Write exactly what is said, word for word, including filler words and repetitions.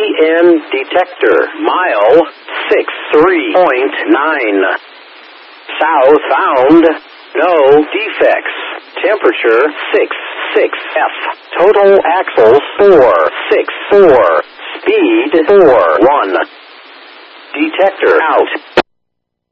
N detector. Mile six three point nine. Southbound. No defects. Temperature six six F. Total axles four six four. Speed four one. Detector out.